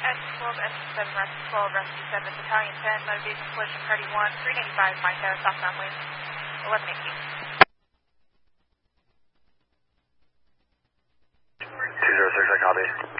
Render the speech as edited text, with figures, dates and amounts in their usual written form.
S12, S7, Rescue 12, Rescue 7, Battalion 10, motor vehicle collision, party 1, 395, Mike Tower, southbound wind, 1118. 206, I copy.